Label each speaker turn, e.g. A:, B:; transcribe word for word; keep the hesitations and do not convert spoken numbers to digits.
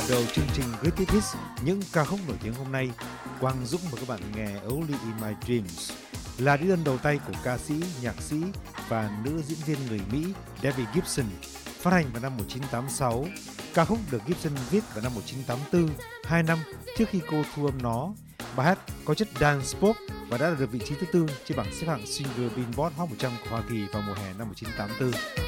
A: đầu chương trình Greatest Hits, những ca khúc nổi tiếng hôm nay, Quang Dũng mời các bạn nghe Only in My Dreams, là đĩa đơn đầu tay của ca sĩ, nhạc sĩ và nữ diễn viên người Mỹ Debbie Gibson, phát hành vào năm một nghìn chín trăm tám mươi sáu. Ca khúc được Gibson viết vào năm một nghìn chín trăm tám mươi tư, hai năm trước khi cô thu âm nó. Bài hát có chất dance pop và đã đạt được vị trí thứ tư trên bảng xếp hạng single Billboard Hot một trăm của Hoa Kỳ vào mùa hè năm một nghìn chín trăm tám mươi tư.